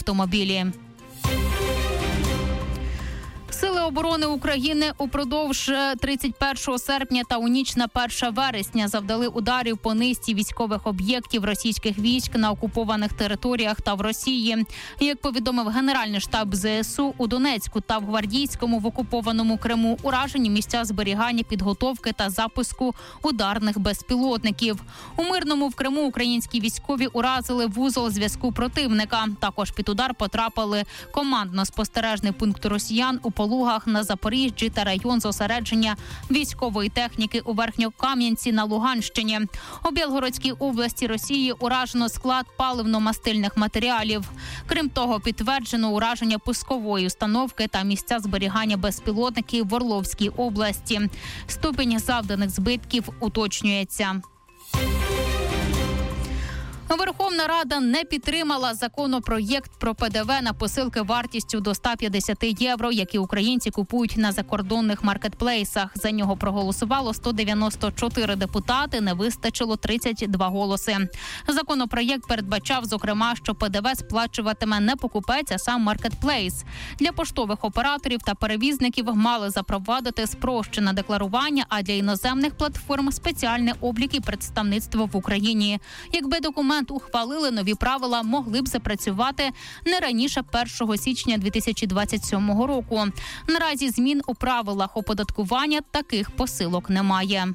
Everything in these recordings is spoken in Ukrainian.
автомобілі. Сили оборони України упродовж 31 серпня та у ніч на 1 вересня завдали ударів по низці військових об'єктів російських військ на окупованих територіях та в Росії. Як повідомив Генеральний штаб ЗСУ, у Донецьку та в Гвардійському в окупованому Криму уражені місця зберігання, підготовки та запуску ударних безпілотників. У Мирному в Криму українські військові уразили вузол зв'язку противника. Також під удар потрапили командно-спостережний пункт росіян у Полугах на Запоріжжі та район зосередження військової техніки у Верхньокам'янці на Луганщині. У Білгородській області Росії уражено склад паливно-мастильних матеріалів. Крім того, підтверджено ураження пускової установки та місця зберігання безпілотників в Орловській області. Ступінь завданих збитків уточнюється. Верховна Рада не підтримала законопроєкт про ПДВ на посилки вартістю до 150 євро, які українці купують на закордонних маркетплейсах. За нього проголосувало 194 депутати, не вистачило 32 голоси. Законопроєкт передбачав, зокрема, що ПДВ сплачуватиме не покупець, а сам маркетплейс. Для поштових операторів та перевізників мали запровадити спрощене декларування, а для іноземних платформ – спеціальний облік і представництво в Україні. Якби документ ухвалили, нові правила могли б запрацювати не раніше 1 січня 2027 року. Наразі змін у правилах оподаткування таких посилок немає.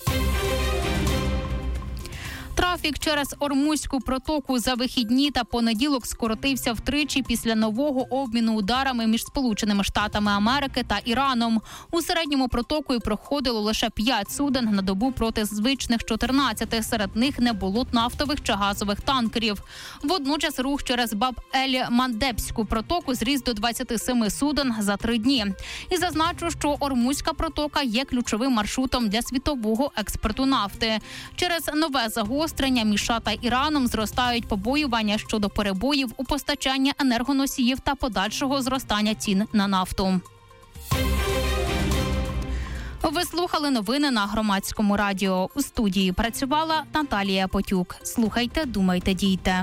Трафік через Ормузьку протоку за вихідні та понеділок скоротився втричі після нового обміну ударами між Сполученими Штатами Америки та Іраном. У середньому протокою проходило лише 5 суден на добу проти звичних 14. Серед них не було нафтових чи газових танкерів. Водночас рух через Баб-ель-Мандебську протоку зріс до 27 суден за 3 дні. І зазначу, що Ормузька протока є ключовим маршрутом для світового експорту нафти. Через нове загострення між США та Іраном зростають побоювання щодо перебоїв у постачанні енергоносіїв та подальшого зростання цін на нафту. Ви слухали новини на Громадському радіо. У студії працювала Наталія Потюк. Слухайте, думайте, дійте.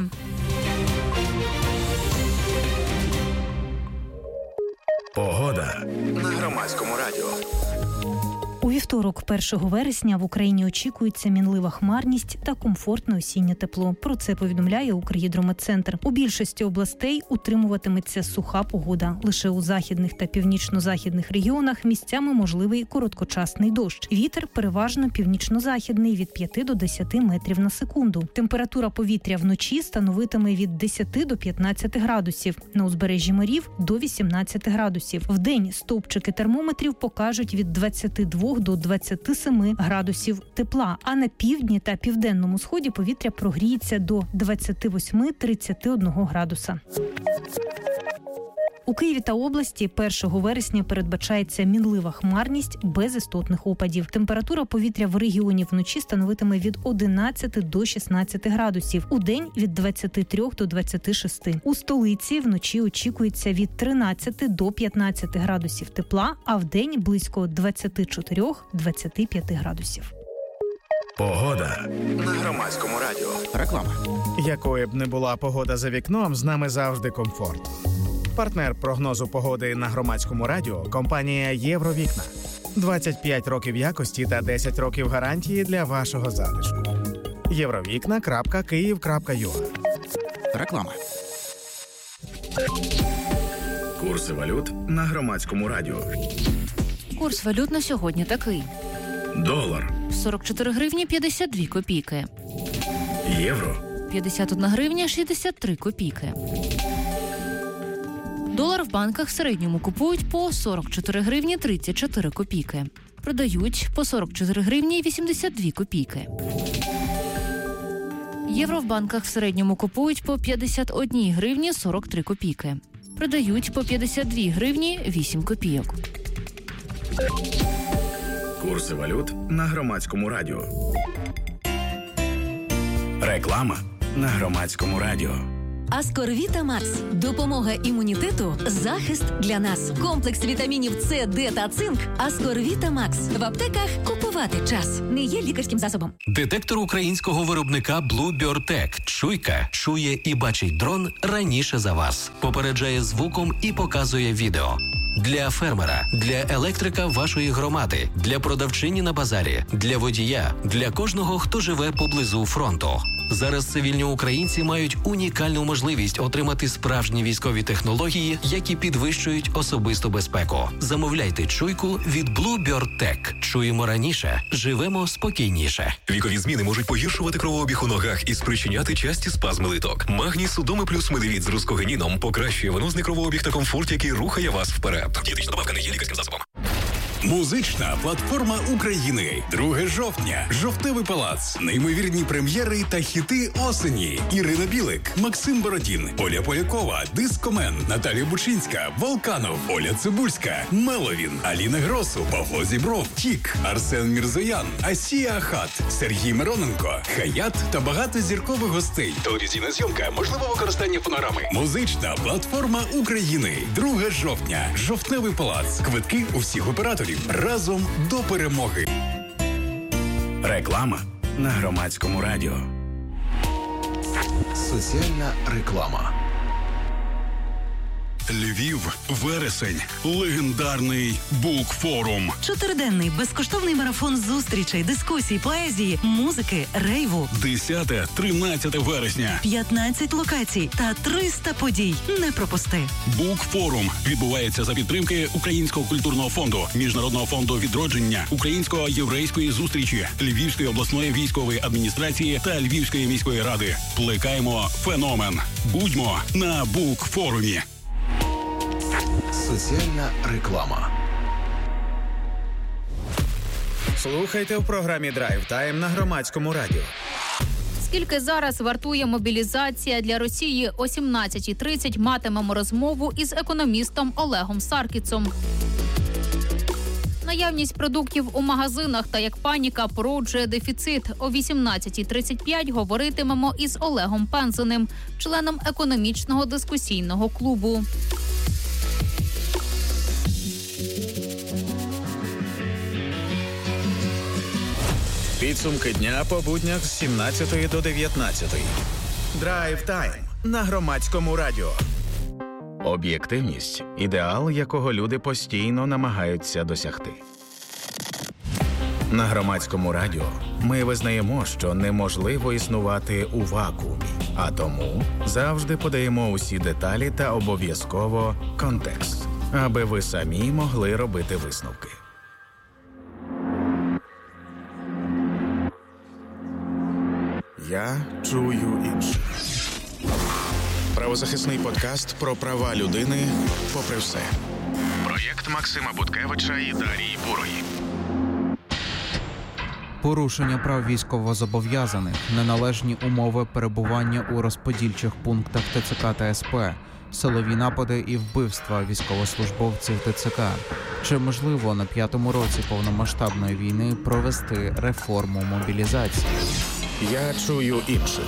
Погода на Громадському радіо. У вівторок, 1 вересня, в Україні очікується мінлива хмарність та комфортне осіннє тепло. Про це повідомляє Укргідрометцентр. У більшості областей утримуватиметься суха погода. Лише у західних та північно-західних регіонах місцями можливий короткочасний дощ. Вітер переважно північно-західний від 5 до 10 метрів на секунду. Температура повітря вночі становитиме від 10 до 15 градусів. На узбережжі морів – до 18 градусів. Вдень стовпчики термометрів покажуть від 22 до 27 градусів тепла, а на півдні та південному сході повітря прогріється до 28-31 градуса. У Києві та області 1 вересня передбачається мінлива хмарність без істотних опадів. Температура повітря в регіоні вночі становитиме від 11 до 16 градусів. Удень – від 23 до 26. У столиці вночі очікується від 13 до 15 градусів тепла, а вдень – близько 24-25 градусів. Погода на Громадському радіо. Реклама. Якою б не була погода за вікном, з нами завжди комфорт. Партнер прогнозу погоди на Громадському радіо – компанія «Євровікна». 25 років якості та 10 років гарантії для вашого затишку. Євровікна.Київ.ua. Реклама. Курси валют на Громадському радіо. Курс валют на сьогодні такий. Долар. 44 гривні 52 копійки. Євро. 51 гривня 63 копійки. Долар в банках в середньому купують по 44 гривні 34 копійки. Продають по 44 гривні 82 копійки. Євро в банках в середньому купують по 51 гривні 43 копійки. Продають по 52 гривні 8 копійок. Курси валют на Громадському радіо. Реклама на Громадському радіо. Аскорвіта Макс. Допомога імунітету, захист для нас. Комплекс вітамінів С, Д та цинк. Аскорвіта Макс. В аптеках купувати час. Не є лікарським засобом. Детектор українського виробника Bluebird Tech. Чуйка чує і бачить дрон раніше за вас. Попереджає звуком і показує відео. Для фермера, для електрика вашої громади, для продавчині на базарі, для водія, для кожного, хто живе поблизу фронту. Зараз цивільні українці мають унікальну можливість отримати справжні військові технології, які підвищують особисту безпеку. Замовляйте чуйку від Bluebird Tech. Чуємо раніше, живемо спокійніше. Вікові зміни можуть погіршувати кровообіг у ногах і спричиняти часті спазми литок. Магній Судоми плюс Медевіт з рускогеніном покращує венозний кровообіг та комфорт, який рухає вас вперед. Дієтична добавка не є лікарським засобом. Музична платформа України. 2 жовтня. Жовтневий палац. Неймовірні прем'єри та хіти осені. Ірина Білик, Максим Бородін, Оля Полякова, Дискомен, Наталія Бучинська, Волканов, Оля Цибульська, Меловін, Аліна Гросу, Павло Зібров, Тік, Арсен Мірзоян, Асія Ахат, Сергій Мироненко, Хаят та багато зіркових гостей. Телевізійна зйомка, можливо використання фонограми. Музична платформа України. 2 жовтня. Жовтневий палац. Квитки у всіх операторів. Разом до перемоги. Реклама на Громадському радіо. Соціальна реклама. Львів, вересень, легендарний Букфорум. 4-денний безкоштовний марафон зустрічей, дискусій, поезії, музики, рейву. 10-13 вересня. 15 локацій та 300 подій. Не пропусти. Букфорум відбувається за підтримки Українського культурного фонду, Міжнародного фонду відродження, Української єврейської зустрічі, Львівської обласної військової адміністрації та Львівської міської ради. Плекаємо феномен. Будьмо на Букфорумі. Соціальна реклама. Слухайте в програмі Драйв Тайм на Громадському радіо. Скільки зараз вартує мобілізація для Росії? О 17:30 матимемо розмову із економістом Олегом Саркіцом. Наявність продуктів у магазинах та як паніка породжує дефіцит. О 18:35 говоритимемо із Олегом Пензеним, членом економічного дискусійного клубу. Підсумки дня по буднях з 17 до 19. Драйв Тайм на Громадському радіо. Об'єктивність – ідеал, якого люди постійно намагаються досягти. На Громадському радіо ми визнаємо, що неможливо існувати у вакуумі, а тому завжди подаємо усі деталі та обов'язково контекст, аби ви самі могли робити висновки. Я чую інших. Правозахисний подкаст про права людини попри все. Проєкт Максима Буткевича і Дарії Бурої. Порушення прав військовозобов'язаних, неналежні умови перебування у розподільчих пунктах ТЦК та СП, силові напади і вбивства військовослужбовців ТЦК. Чи можливо на 5-му році повномасштабної війни провести реформу мобілізації? Я чую інших.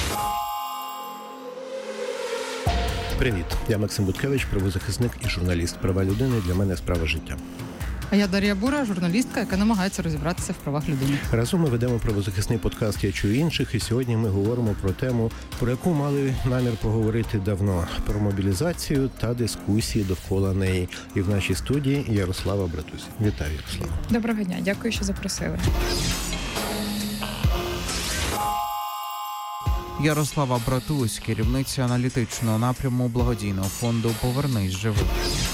Привіт, я Максим Буткевич, правозахисник і журналіст. Права людини для мене справа життя. А я Дар'я Бура, журналістка, яка намагається розібратися в правах людини. Разом ми ведемо правозахисний подкаст «Я чую інших», і сьогодні ми говоримо про тему, про яку мали намір поговорити давно – про мобілізацію та дискусії довкола неї. І в нашій студії Ярослава Братусь. Вітаю, Ярослава. Доброго дня, дякую, що запросили. Ярослава Братусь, керівниця аналітичного напряму благодійного фонду «Повернись живим».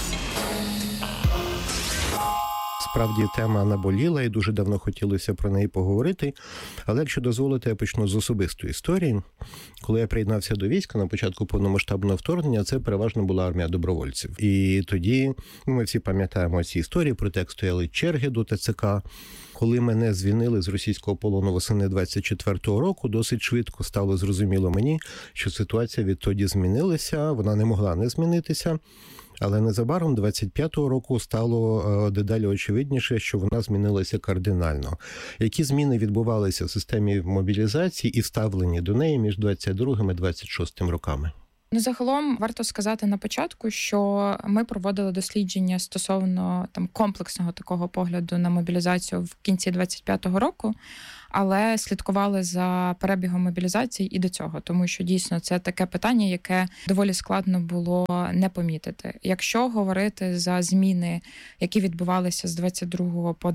Справді, тема наболіла і дуже давно хотілося про неї поговорити. Але якщо дозволите, я почну з особистої історії. Коли я приєднався до війська на початку повномасштабного вторгнення, це переважно була армія добровольців. І тоді ми всі пам'ятаємо ці історії про те, як стояли черги до ТЦК. Коли мене звільнили з російського полону восени 24-го року, досить швидко стало зрозуміло мені, що ситуація відтоді змінилася, вона не могла не змінитися. Але незабаром 25-го року стало дедалі очевидніше, що вона змінилася кардинально. Які зміни відбувалися в системі мобілізації і ставлені до неї між 22-м і 26-м роками? Загалом варто сказати на початку, що ми проводили дослідження стосовно комплексного такого погляду на мобілізацію в кінці 25-го року, але слідкували за перебігом мобілізації і до цього, тому що дійсно це таке питання, яке доволі складно було не помітити. Якщо говорити за зміни, які відбувалися з 22 по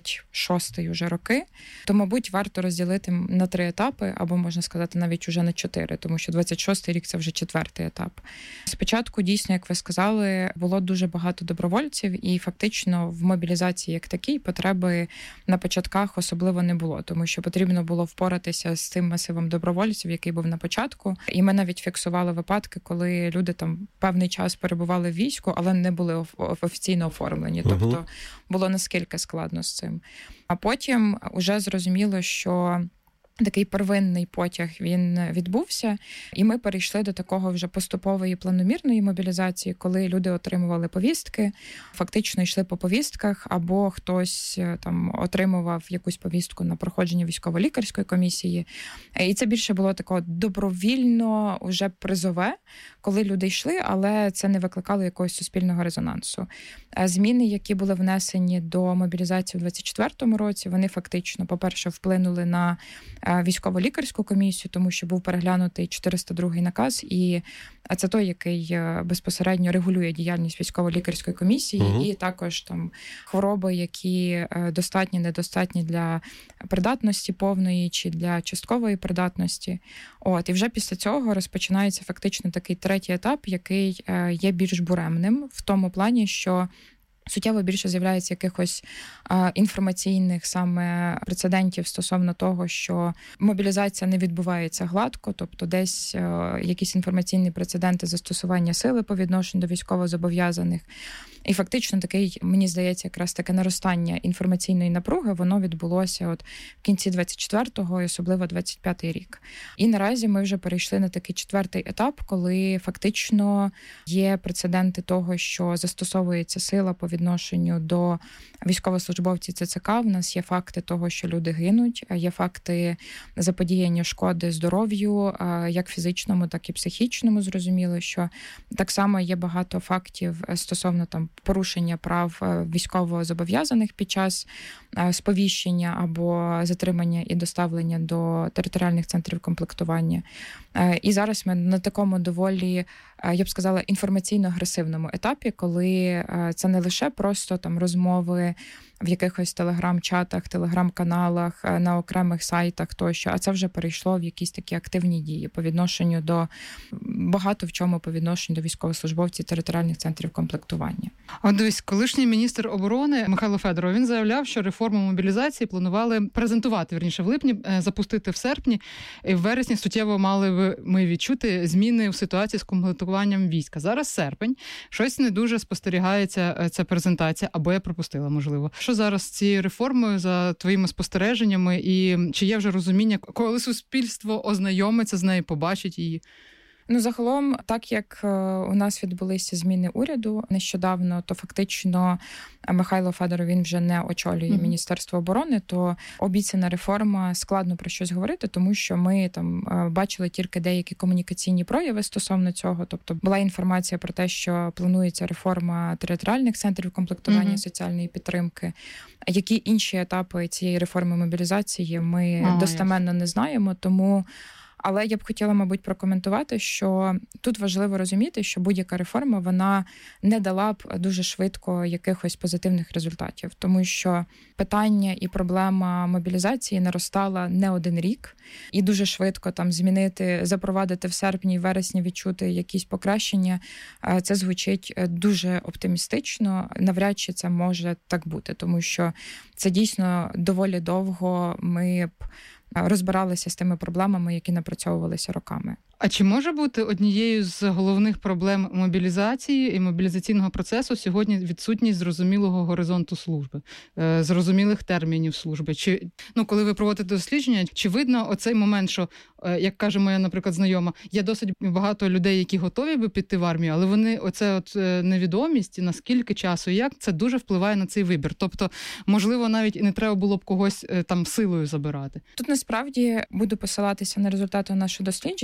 26 уже роки, то, мабуть, варто розділити на 3 етапи, або, можна сказати, навіть уже на 4, тому що 26-й рік – це вже 4-й етап. Спочатку, дійсно, як ви сказали, було дуже багато добровольців, і фактично в мобілізації як такій потреби на початках особливо не було, тому що потрібно було впоратися з тим масивом добровольців, який був на початку. І ми навіть фіксували випадки, коли люди певний час перебували в війську, але не були офіційно оформлені. Тобто було наскільки складно з цим. А потім уже зрозуміло, що такий первинний потяг, він відбувся, і ми перейшли до такого вже поступової планомірної мобілізації, коли люди отримували повістки, фактично йшли по повістках, або хтось отримував якусь повістку на проходження військово-лікарської комісії. І це більше було такого добровільно, уже призове, коли люди йшли, але це не викликало якогось суспільного резонансу. Зміни, які були внесені до мобілізації у 24-му році, вони фактично, по-перше, вплинули на військово-лікарську комісію, тому що був переглянутий 402-й наказ, і це той, який безпосередньо регулює діяльність військово-лікарської комісії, і також хвороби, які достатні, недостатні для придатності повної чи для часткової придатності. І вже після цього розпочинається фактично такий 3-й етап, який є більш буремним в тому плані, що суттєво більше з'являється якихось інформаційних саме прецедентів стосовно того, що мобілізація не відбувається гладко, тобто десь якісь інформаційні прецеденти застосування сили по відношенню до військовозобов'язаних. І фактично такий, мені здається, якраз таке наростання інформаційної напруги, воно відбулося в кінці 24-го і особливо 25-й рік. І наразі ми вже перейшли на такий 4-й етап, коли фактично є прецеденти того, що застосовується сила по відношенню до військовослужбовців ЦЦК. В нас є факти того, що люди гинуть, є факти заподіяння шкоди здоров'ю, як фізичному, так і психічному. Зрозуміло, що так само є багато фактів стосовно порушення прав військовозобов'язаних під час сповіщення або затримання і доставлення до територіальних центрів комплектування. І зараз ми на такому доволі, я б сказала, інформаційно-агресивному етапі, коли це не лише просто розмови в якихось телеграм-чатах, телеграм-каналах, на окремих сайтах тощо, а це вже перейшло в якісь такі активні дії по відношенню до багато в чому по відношенню до військовослужбовців територіальних центрів комплектування. Дивись, колишній міністр оборони Михайло Федоров, він заявляв, що реформу мобілізації планували презентувати, в липні, запустити в серпні, і в вересні суттєво мали ми відчути зміни в ситуації з комплектуванням війська. Зараз серпень, щось не дуже спостерігається ця презентація, або я пропустила, можливо. Що зараз з цією реформою, за твоїми спостереженнями, і чи є вже розуміння, коли суспільство ознайомиться з нею, побачить її? Загалом, так як у нас відбулися зміни уряду нещодавно, то фактично Михайло Федоров, він вже не очолює Міністерство оборони, то обіцяна реформа, складно про щось говорити, тому що ми бачили тільки деякі комунікаційні прояви стосовно цього. Тобто була інформація про те, що планується реформа територіальних центрів комплектування соціальної підтримки. Які інші етапи цієї реформи мобілізації ми достеменно не знаємо, тому... Але я б хотіла, мабуть, прокоментувати, що тут важливо розуміти, що будь-яка реформа, вона не дала б дуже швидко якихось позитивних результатів, тому що питання і проблема мобілізації наростала не один рік, і дуже швидко змінити, запровадити в серпні і вересні, відчути якісь покращення, це звучить дуже оптимістично, навряд чи це може так бути, тому що це дійсно доволі довго ми б розбиралися з тими проблемами, які напрацьовувалися роками. А чи може бути однією з головних проблем мобілізації і мобілізаційного процесу сьогодні відсутність зрозумілого горизонту служби, зрозумілих термінів служби? Чи, коли ви проводите дослідження, чи видно оцей момент, що, як каже моя, наприклад, знайома, є досить багато людей, які готові би піти в армію, але вони, невідомість, наскільки часу, як, це дуже впливає на цей вибір. Тобто, можливо, навіть і не треба було б когось силою забирати. Тут, насправді, буду посилатися на результати нашого дослідження, тому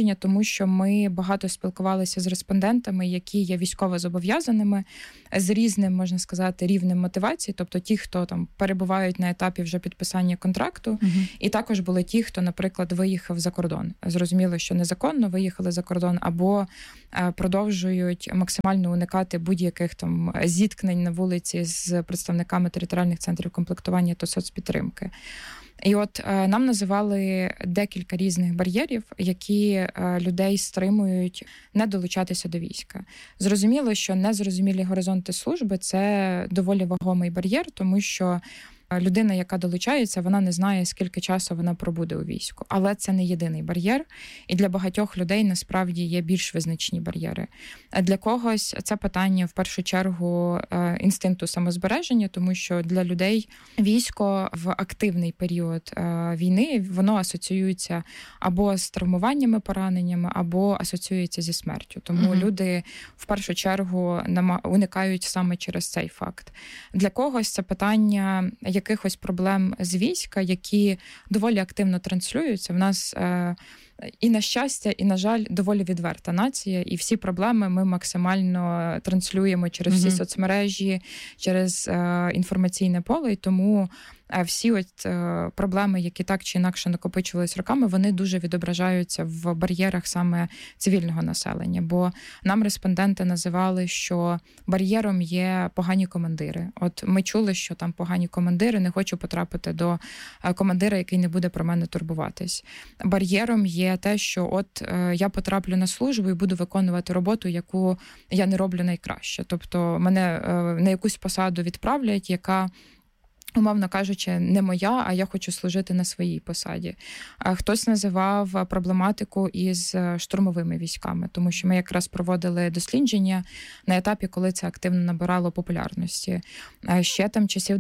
що ми багато спілкувалися з респондентами, які є військовозобов'язаними, з різним, можна сказати, рівнем мотивації, тобто ті, хто там перебувають на етапі вже підписання контракту, і також були ті, хто, наприклад, виїхав за кордон. Зрозуміло, що незаконно виїхали за кордон, або продовжують максимально уникати будь-яких там зіткнень на вулиці з представниками територіальних центрів комплектування та соцпідтримки. І от нам називали декілька різних бар'єрів, які людей стримують не долучатися до війська. Зрозуміло, що незрозумілі горизонти служби – це доволі вагомий бар'єр, тому що людина, яка долучається, вона не знає, скільки часу вона пробуде у війську. Але це не єдиний бар'єр, і для багатьох людей насправді є більш визначні бар'єри. А для когось це питання, в першу чергу, інстинкту самозбереження, тому що для людей військо в активний період війни, воно асоціюється або з травмуваннями, пораненнями, або асоціюється зі смертю. Тому люди, в першу чергу, уникають саме через цей факт. Для когось це питання якихось проблем з війська, які доволі активно транслюються. В нас і на щастя, і, на жаль, доволі відверта нація, і всі проблеми ми максимально транслюємо через всі соцмережі, через інформаційне поле, і тому всі проблеми, які так чи інакше накопичувалися роками, вони дуже відображаються в бар'єрах саме цивільного населення. Бо нам респонденти називали, що бар'єром є погані командири. От ми чули, що там погані командири, не хочу потрапити до командира, який не буде про мене турбуватись. Бар'єром є те, що от я потраплю на службу і буду виконувати роботу, яку я не роблю найкраще. Тобто мене на якусь посаду відправлять, яка, умовно кажучи, не моя, а я хочу служити на своїй посаді. Хтось називав проблематику із штурмовими військами, тому що ми якраз проводили дослідження на етапі, коли це активно набирало популярності. Ще там часів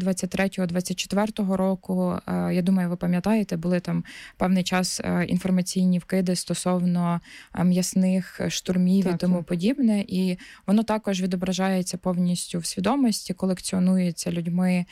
23-24 року, я думаю, ви пам'ятаєте, були там певний час інформаційні вкиди стосовно м'ясних штурмів і тому подібне, і воно також відображається повністю в свідомості, колекціонується людьми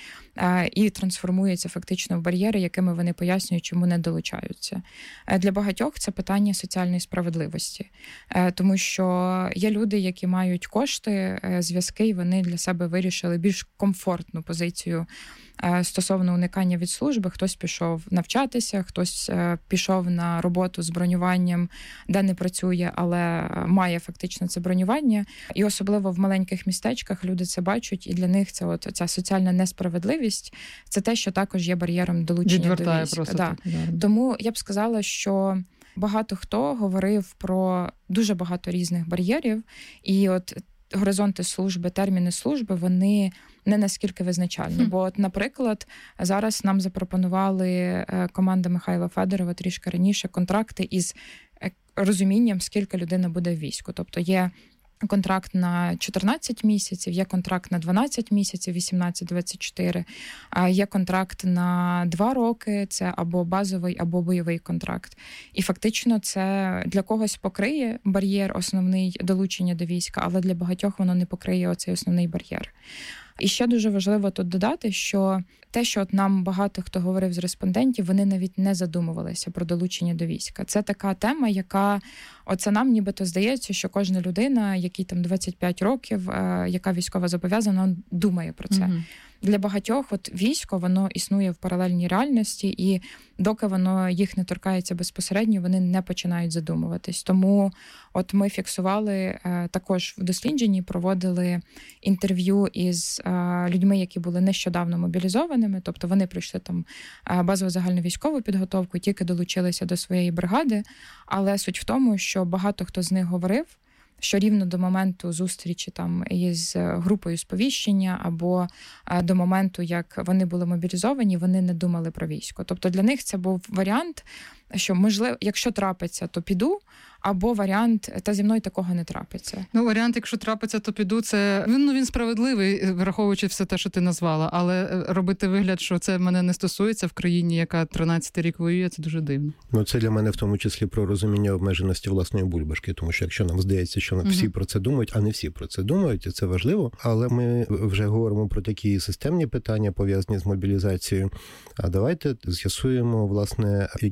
і трансформується фактично в бар'єри, якими вони пояснюють, чому не долучаються. Для багатьох це питання соціальної справедливості, тому що є люди, які мають кошти, зв'язки, і вони для себе вирішили більш комфортну позицію стосовно уникання від служби. Хтось пішов навчатися, хтось пішов на роботу з бронюванням, де не працює, але має фактично це бронювання. І особливо в маленьких містечках люди це бачать, і для них це от ця соціальна несправедливість, це те, що також є бар'єром долучення до війська. Тому я б сказала, що багато хто говорив про дуже багато різних бар'єрів, і от горизонти служби, терміни служби, вони не наскільки визначальні. Бо, от, наприклад, зараз нам запропонували команда Михайла Федорова трішки раніше контракти із розумінням, скільки людина буде в війську. Тобто є контракт на 14 місяців, є контракт на 12 місяців, 18-24, а є контракт на 2 роки, це або базовий, або бойовий контракт. І фактично це для когось покриє бар'єр основний долучення до війська, але для багатьох воно не покриє оцей основний бар'єр. І ще дуже важливо тут додати, що те, що от нам багато хто говорив з респондентів, вони навіть не задумувалися про долучення до війська. Це така тема, яка, оце нам нібито здається, що кожна людина, якій там 25 років, яка військово зобов'язана, думає про це. Для багатьох от військо, воно існує в паралельній реальності, і доки воно їх не торкається безпосередньо, вони не починають задумуватись. Тому от ми фіксували також в дослідженні, проводили інтерв'ю із людьми, які були нещодавно мобілізованими, тобто вони пройшли там базову загальновійськову підготовку, тільки долучилися до своєї бригади, але суть в тому, що багато хто з них говорив, що рівно до моменту зустрічі там із групою сповіщення або до моменту, як вони були мобілізовані, вони не думали про військо. Тобто для них це був варіант, що, можливо, якщо трапиться, то піду, або варіант, та зі мною такого не трапиться. Ну, варіант, якщо трапиться, то піду, це він справедливий, враховуючи все те, що ти назвала, але робити вигляд, що це мене не стосується в країні, яка 13-й рік воює, це дуже дивно. Ну, це для мене в тому числі про розуміння обмеженості власної бульбашки, тому що якщо нам здається, що всі про це думають, а не всі про це думають, і це важливо, але ми вже говоримо про такі системні питання, пов'язані з мобілізацією. А давайте з'ясуємо, власне, які в нас зараз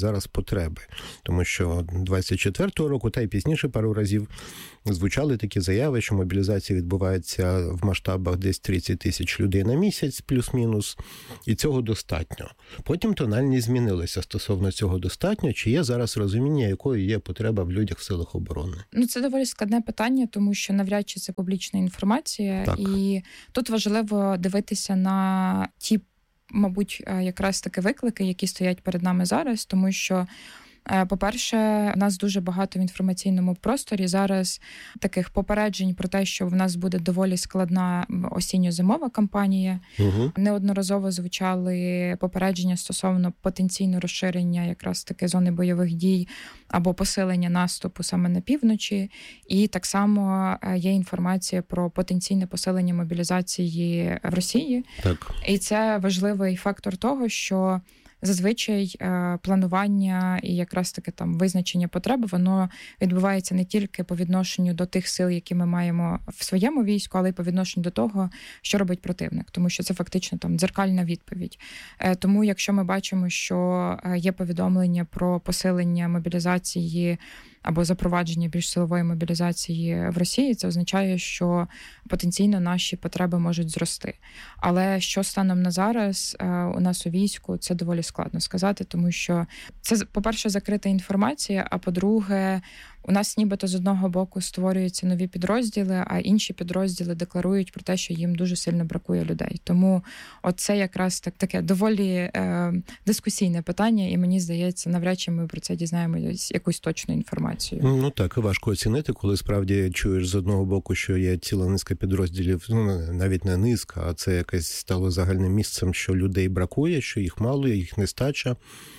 зараз потреби. Тому що 24-го року, та й пізніше пару разів звучали такі заяви, що мобілізація відбувається в масштабах десь 30 тисяч людей на місяць, плюс-мінус, і цього достатньо. Потім тональність змінилася стосовно цього достатньо. Чи є зараз розуміння, якою є потреба в людях в силах оборони? Це доволі складне питання, тому що навряд чи це публічна інформація. Так. І тут важливо дивитися на ті, мабуть, якраз таки виклики, які стоять перед нами зараз, тому що, по-перше, в нас дуже багато в інформаційному просторі зараз таких попереджень про те, що в нас буде доволі складна осінньо-зимова кампанія. Угу. Неодноразово звучали попередження стосовно потенційного розширення якраз таки зони бойових дій або посилення наступу саме на півночі. І так само є інформація про потенційне посилення мобілізації в Росії. Так. І це важливий фактор того, що зазвичай планування і якраз таки там визначення потреби, воно відбувається не тільки по відношенню до тих сил, які ми маємо в своєму війську, але й по відношенню до того, що робить противник, тому що це фактично там дзеркальна відповідь. Тому якщо ми бачимо, що є повідомлення про посилення мобілізації або запровадження більш силової мобілізації в Росії, це означає, що потенційно наші потреби можуть зрости. Але що станом на зараз у нас у війську, це доволі складно сказати, тому що це, по-перше, закрита інформація, а по-друге, у нас нібито з одного боку створюються нові підрозділи, а інші підрозділи декларують про те, що їм дуже сильно бракує людей. Тому оце якраз таке доволі дискусійне питання, і мені здається, навряд чи ми про це дізнаємося якусь точну інформацію. Ну так, важко оцінити, коли справді чуєш з одного боку, що є ціла низка підрозділів, навіть не низка, а це якесь стало загальним місцем, що людей бракує, що їх мало, їх нестача.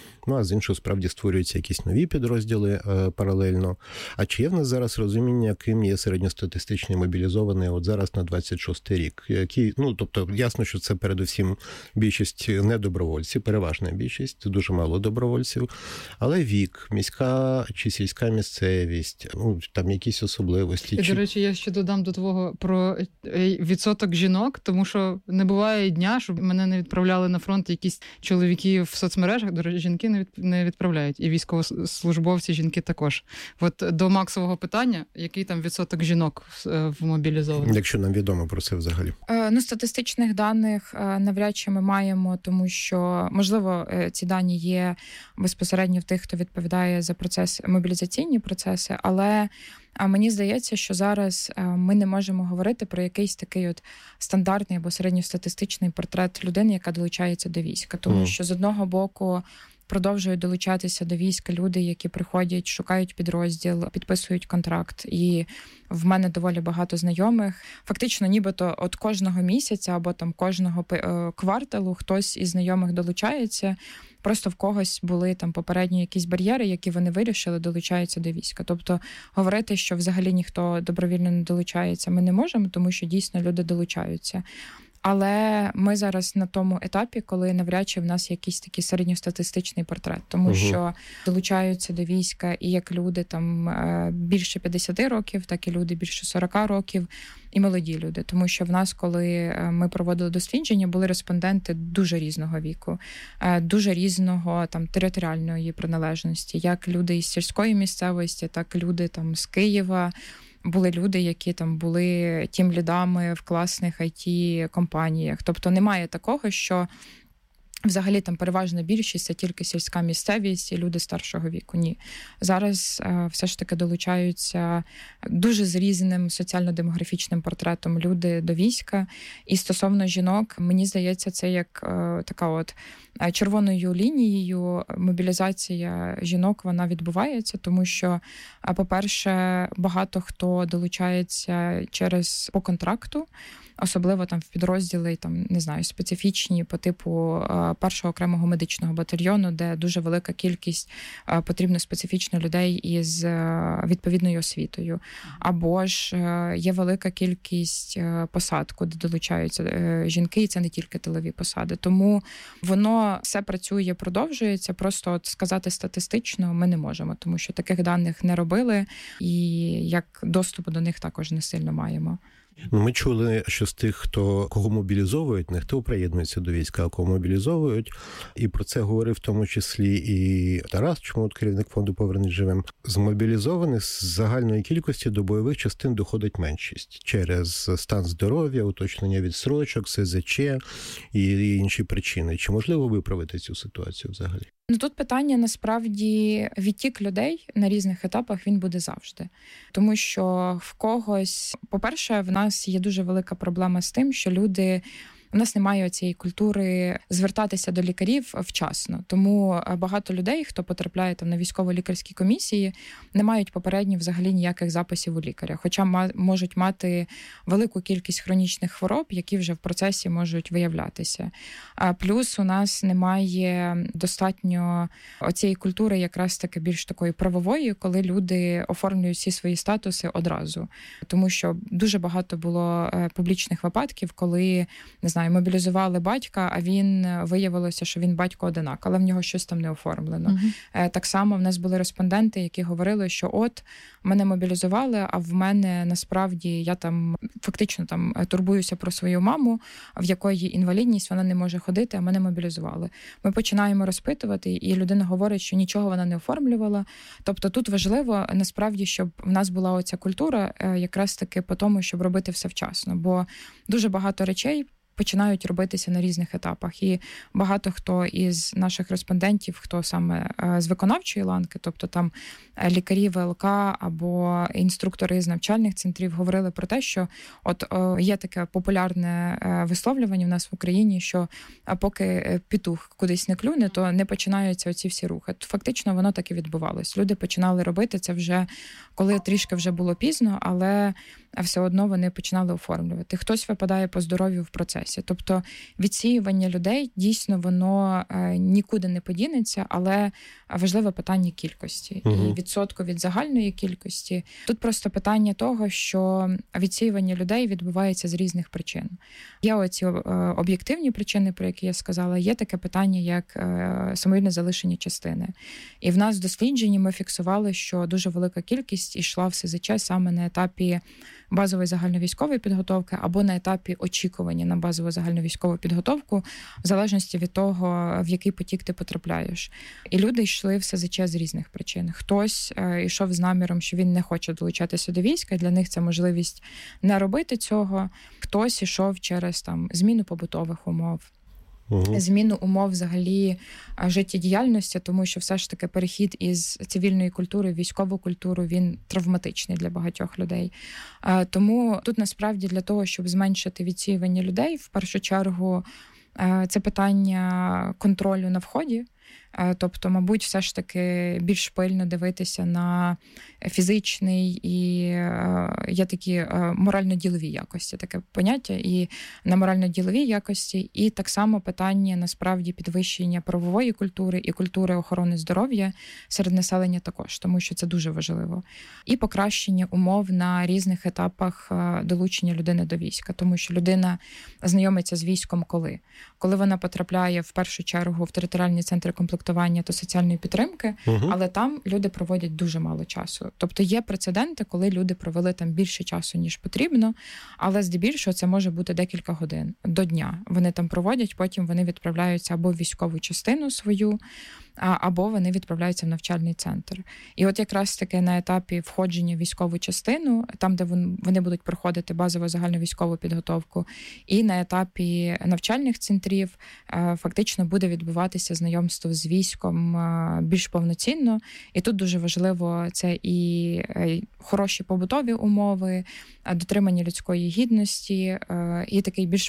А з іншого, справді, створюються якісь нові підрозділи паралельно. А чи є в нас зараз розуміння, ким є середньостатистичний мобілізований от зараз на 26-й рік? Тобто, ясно, що це передусім більшість недобровольці, переважна більшість, дуже мало добровольців, але вік, міська чи сільська місцевість, там якісь особливості. І, до речі, я ще додам до твого про відсоток жінок, тому що не буває дня, щоб мене не відправляли на фронт якісь чоловіки в соцмережах, до речі, жінки не відправляють. І військовослужбовці, жінки також. От до Максового питання, який там відсоток жінок мобілізованих? Якщо нам відомо про це взагалі. Статистичних даних навряд чи ми маємо, тому що, можливо, ці дані є безпосередньо в тих, хто відповідає за мобілізаційні процеси, але мені здається, що зараз ми не можемо говорити про якийсь такий от стандартний або середньостатистичний портрет людини, яка долучається до війська. Тому що з одного боку продовжують долучатися до війська люди, які приходять, шукають підрозділ, підписують контракт. І в мене доволі багато знайомих. Фактично, нібито от кожного місяця або там кожного кварталу хтось із знайомих долучається. Просто в когось були там попередні якісь бар'єри, які вони вирішили, долучаються до війська. Тобто говорити, що взагалі ніхто добровільно не долучається, ми не можемо, тому що дійсно люди долучаються. Але ми зараз на тому етапі, коли навряд чи в нас якийсь такий середньостатистичний портрет, тому що долучаються до війська і як люди там більше 50 років, так і люди більше 40 років, і молоді люди. Тому що в нас, коли ми проводили дослідження, були респонденти дуже різного віку, дуже різного там територіальної приналежності, як люди із сільської місцевості, так і люди там з Києва. Були люди, які там були тімлідами в класних IT-компаніях. Тобто немає такого, що взагалі там переважна більшість – це тільки сільська місцевість і люди старшого віку. Ні. Зараз все ж таки долучаються дуже з різним соціально-демографічним портретом люди до війська. І стосовно жінок, мені здається, це як така от червоною лінією мобілізація жінок, вона відбувається, тому що, по-перше, багато хто долучається по контракту, особливо там в підрозділи, там, не знаю, специфічні по типу першого окремого медичного батальйону, де дуже велика кількість потрібно специфічно людей із відповідною освітою. Або ж є велика кількість посад, куди долучаються жінки, і це не тільки тилові посади. Тому воно все працює, продовжується, просто от сказати статистично ми не можемо, тому що таких даних не робили, і як доступу до них також не сильно маємо. Ми чули, що з тих, кого мобілізовують, не хто приєднується до війська, а кого мобілізовують. І про це говорив в тому числі і Тарас Чмут, керівник фонду «Повернись живим». З мобілізованих з загальної кількості до бойових частин доходить меншість через стан здоров'я, уточнення відстрочок, СЗЧ і інші причини. Чи можливо виправити цю ситуацію взагалі? Тут питання, насправді, відтік людей на різних етапах він буде завжди. Тому що в когось, по-перше, в нас є дуже велика проблема з тим, що у нас немає цієї культури звертатися до лікарів вчасно. Тому багато людей, хто потрапляє на військово-лікарські комісії, не мають попередньо взагалі ніяких записів у лікаря. Хоча можуть мати велику кількість хронічних хвороб, які вже в процесі можуть виявлятися. Плюс у нас немає достатньо оцієї культури якраз таки більш такої правової, коли люди оформлюють всі свої статуси одразу. Тому що дуже багато було публічних випадків, коли, не знаю, мобілізували батька, а виявилося, що він батько-одинак, але в нього щось там не оформлено. Так само в нас були респонденти, які говорили, що от мене мобілізували, а в мене насправді я там фактично турбуюся про свою маму, в якої інвалідність, вона не може ходити, а мене мобілізували. Ми починаємо розпитувати, і людина говорить, що нічого вона не оформлювала. Тобто тут важливо насправді, щоб в нас була оця культура якраз таки по тому, щоб робити все вчасно, бо дуже багато речей починають робитися на різних етапах. І багато хто із наших респондентів, хто саме з виконавчої ланки, тобто там лікарі ВЛК або інструктори з навчальних центрів, говорили про те, що от є таке популярне висловлювання в нас в Україні, що поки петух кудись не клюне, то не починаються оці всі рухи. Фактично воно так і відбувалось. Люди починали робити це вже, коли трішки вже було пізно, але все одно вони починали оформлювати. Хтось випадає по здоров'ю в процесі. Тобто відсіювання людей, дійсно, воно нікуди не подінеться, але важливе питання кількості. І відсотку від загальної кількості. Тут просто питання того, що відсіювання людей відбувається з різних причин. Є оці об'єктивні причини, про які я сказала, є таке питання, як самовільне залишення частини. І в нас в дослідженні ми фіксували, що дуже велика кількість йшла в СЗЧ саме на етапі базової загальновійськової підготовки або на етапі очікування на базову загальновійськову підготовку, в залежності від того, в який потік ти потрапляєш. І люди йшли в СЗЧ з різних причин. Хтось йшов з наміром, що він не хоче долучатися до війська, для них це можливість не робити цього. Хтось йшов через зміну побутових умов, зміну умов взагалі життєдіяльності, тому що все ж таки перехід із цивільної культури в військову культуру, він травматичний для багатьох людей. Тому тут насправді для того, щоб зменшити відсіювання людей, в першу чергу це питання контролю на вході. Тобто, мабуть, все ж таки більш пильно дивитися на фізичний і є такі морально-ділові якості, таке поняття, і на морально-ділові якості, і так само питання, насправді, підвищення правової культури і культури охорони здоров'я серед населення також, тому що це дуже важливо. І покращення умов на різних етапах долучення людини до війська, тому що людина знайомиться з військом коли? Коли вона потрапляє в першу чергу в територіальні центри комплектування та соціальної підтримки, але там люди проводять дуже мало часу. Тобто є прецеденти, коли люди провели там більше часу, ніж потрібно, але здебільшого це може бути декілька годин до дня. Вони там проводять, потім вони відправляються або в військову частину свою, або вони відправляються в навчальний центр. І от якраз таки на етапі входження в військову частину, там, де вони будуть проходити базову загальновійськову підготовку, і на етапі навчальних центрів фактично буде відбуватися знайомство з військом більш повноцінно. І тут дуже важливо це і хороші побутові умови, дотримання людської гідності, і такий більш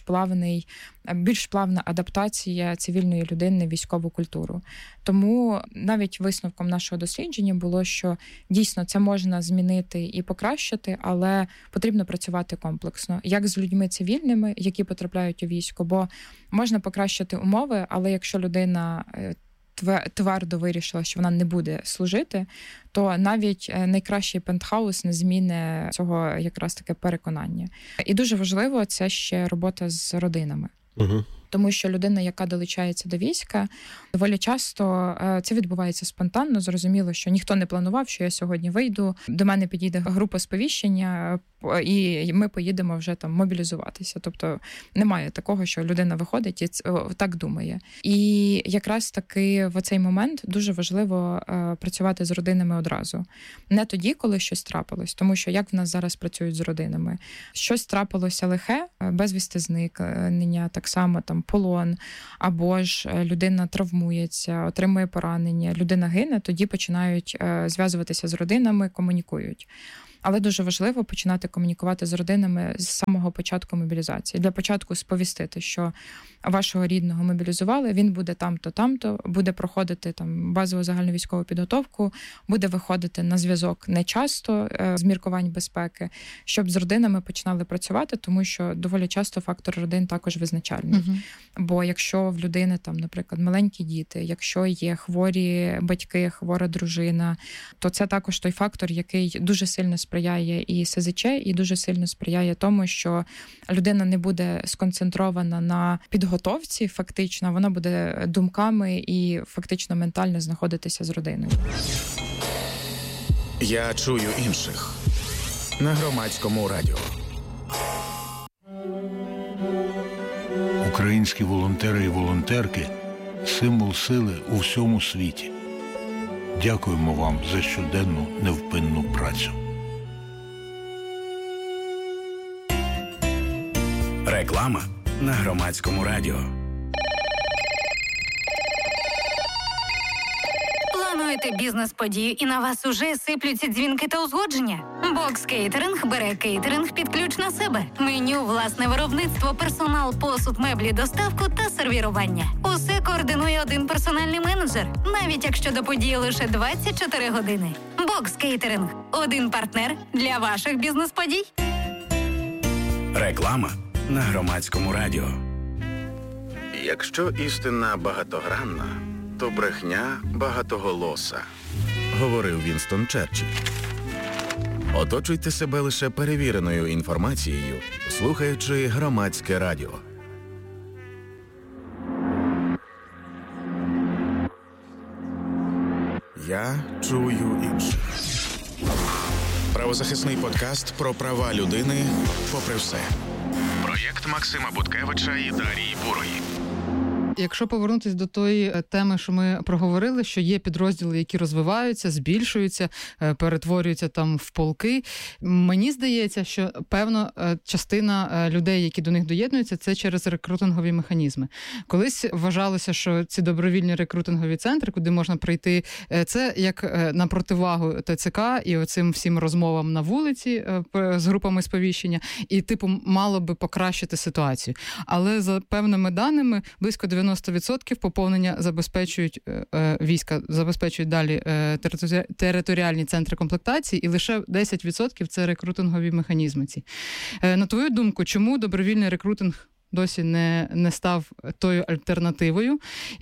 плавна адаптація цивільної людини в військову культуру. Тому навіть висновком нашого дослідження було, що дійсно це можна змінити і покращити, але потрібно працювати комплексно. Як з людьми цивільними, які потрапляють у військо, бо можна покращити умови, але якщо людина твердо вирішила, що вона не буде служити, то навіть найкращий пентхаус не зміни цього якраз таке переконання. І дуже важливо це ще робота з родинами. Тому що людина, яка долучається до війська, доволі часто це відбувається спонтанно. Зрозуміло, що ніхто не планував, що я сьогодні вийду, до мене підійде група сповіщення, і ми поїдемо вже там мобілізуватися. Тобто немає такого, що людина виходить і так думає. І якраз таки в цей момент дуже важливо працювати з родинами одразу. Не тоді, коли щось трапилось, тому що як в нас зараз працюють з родинами? Щось трапилося лихе, безвісти зникнення, так само там полон, або ж людина травмується, отримує поранення, людина гине, тоді починають зв'язуватися з родинами, комунікують. Але дуже важливо починати комунікувати з родинами з самого початку мобілізації. Для початку сповістити, що вашого рідного мобілізували, він буде там-то, буде проходити там базову загальновійськову підготовку, буде виходити на зв'язок не часто з міркувань безпеки, щоб з родинами починали працювати, тому що доволі часто фактор родин також визначальний. Бо якщо в людини там, наприклад, маленькі діти, якщо є хворі батьки, хвора дружина, то це також той фактор, який дуже сильно сприяє і СЗЧ, і дуже сильно сприяє тому, що людина не буде сконцентрована на підготовці, фактично, вона буде думками і фактично ментально знаходитися з родиною. Я чую інших на Громадському радіо. Українські волонтери і волонтерки – символ сили у всьому світі. Дякуємо вам за щоденну невпинну працю. Реклама на Громадському радіо. Плануєте бізнес-подію і на вас уже сиплються дзвінки та узгодження? Бокс Кейтеринг бере кейтеринг під ключ на себе. Меню, власне виробництво, персонал, посуд, меблі, доставку та сервірування. Усе координує один персональний менеджер, навіть якщо до події лише 24 години. Бокс Кейтеринг – один партнер для ваших бізнес-подій. Реклама на Громадському радіо. Якщо істина багатогранна, то брехня багатоголоса, говорив Вінстон Черчилль. Оточуйте себе лише перевіреною інформацією, слухаючи Громадське радіо. Я чую інших. Правозахисний подкаст про права людини попри все. Проєкт Максима Буткевича і Дарії Бурої. Якщо повернутися до тої теми, що ми проговорили, що є підрозділи, які розвиваються, збільшуються, перетворюються там в полки, мені здається, що певно частина людей, які до них доєднуються, це через рекрутингові механізми. Колись вважалося, що ці добровільні рекрутингові центри, куди можна прийти, це як на противагу ТЦК і оцим всім розмовам на вулиці з групами сповіщення, і типу мало би покращити ситуацію. Але за певними даними, близько 90% поповнення забезпечують війська, забезпечують далі територіальні центри комплектації, і лише 10% це рекрутингові механізми ці. На твою думку, чому добровільний рекрутинг досі не став тою альтернативою?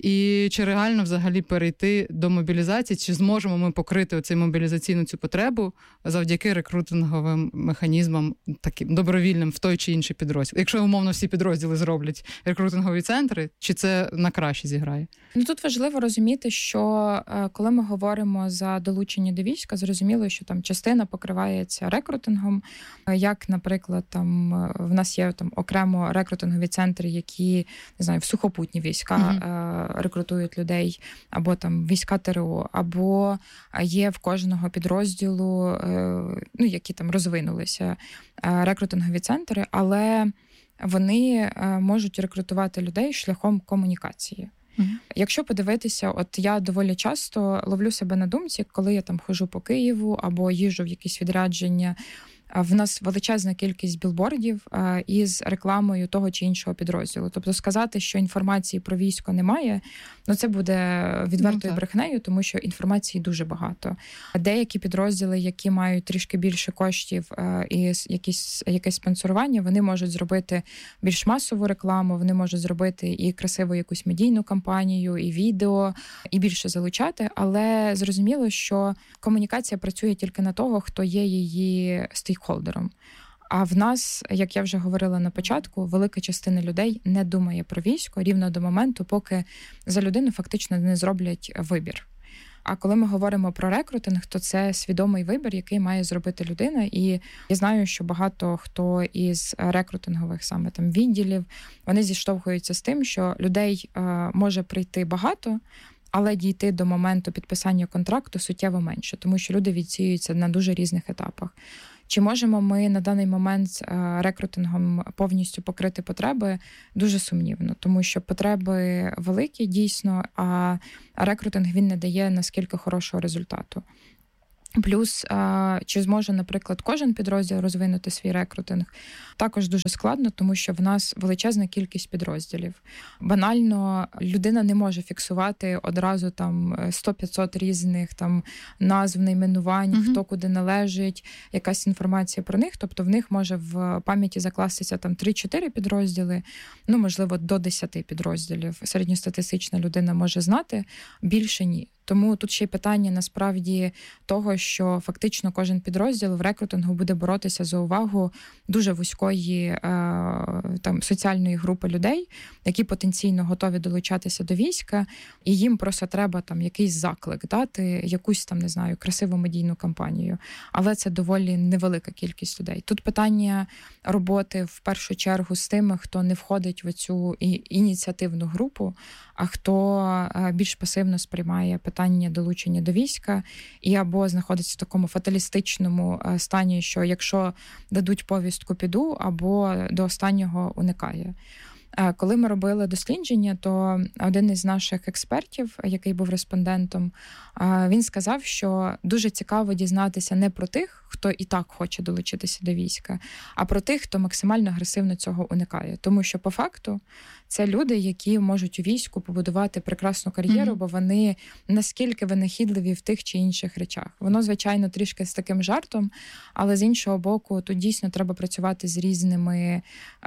І чи реально взагалі перейти до мобілізації? Чи зможемо ми покрити оцю мобілізаційну цю потребу завдяки рекрутинговим механізмам, таким добровільним в той чи інший підрозділ? Якщо, умовно, всі підрозділи зроблять рекрутингові центри, чи це на краще зіграє? Ну, тут важливо розуміти, що коли ми говоримо за долучення до війська, зрозуміло, що там частина покривається рекрутингом, як, наприклад, там в нас є там окремо рекрутингові центри, які, не знаю, в сухопутні війська рекрутують людей, або там війська ТРО, або є в кожного підрозділу, ну, які там розвинулися рекрутингові центри, але вони можуть рекрутувати людей шляхом комунікації. Якщо подивитися, от я доволі часто ловлю себе на думці, коли я там ходжу по Києву або їжджу в якісь відрядження, в нас величезна кількість білбордів із рекламою того чи іншого підрозділу. Тобто сказати, що інформації про військо немає, ну це буде відвертою брехнею, тому що інформації дуже багато. Деякі підрозділи, які мають трішки більше коштів і якесь спонсорування, вони можуть зробити більш масову рекламу, вони можуть зробити і красиву якусь медійну кампанію, і відео, і більше залучати, але зрозуміло, що комунікація працює тільки на того, хто є її стейкхолдером. А в нас, як я вже говорила на початку, велика частина людей не думає про військо рівно до моменту, поки за людину фактично не зроблять вибір. А коли ми говоримо про рекрутинг, то це свідомий вибір, який має зробити людина. І я знаю, що багато хто із рекрутингових саме там відділів, вони зіштовхуються з тим, що людей може прийти багато, але дійти до моменту підписання контракту суттєво менше, тому що люди відсіюються на дуже різних етапах. Чи можемо ми на даний момент рекрутингом повністю покрити потреби? Дуже сумнівно, тому що потреби великі дійсно, а рекрутинг він не дає наскільки хорошого результату. Плюс, чи зможе, наприклад, кожен підрозділ розвинути свій рекрутинг, також дуже складно, тому що в нас величезна кількість підрозділів. Банально, людина не може фіксувати одразу там 100-500 різних там назв, найменувань, хто куди належить, якась інформація про них. Тобто в них може в пам'яті закластися там 3-4 підрозділи, ну, можливо, до 10 підрозділів. Середньостатистична людина може знати, більше ні. Тому тут ще й питання, насправді, того, що фактично кожен підрозділ в рекрутингу буде боротися за увагу дуже вузької там соціальної групи людей, які потенційно готові долучатися до війська, і їм просто треба там якийсь заклик дати, якусь там, не знаю, красиву медійну кампанію. Але це доволі невелика кількість людей. Тут питання роботи в першу чергу з тими, хто не входить в цю ініціативну групу, а хто більш пасивно сприймає питання долучення до війська і або знаходиться в такому фаталістичному стані, що якщо дадуть повістку, піду, або до останнього уникає. Коли ми робили дослідження, то один із наших експертів, який був респондентом, він сказав, що дуже цікаво дізнатися не про тих, хто і так хоче долучитися до війська, а про тих, хто максимально агресивно цього уникає. Тому що, по факту, це люди, які можуть у війську побудувати прекрасну кар'єру, бо вони наскільки винахідливі в тих чи інших речах. Воно, звичайно, трішки з таким жартом, але з іншого боку, тут дійсно треба працювати з різними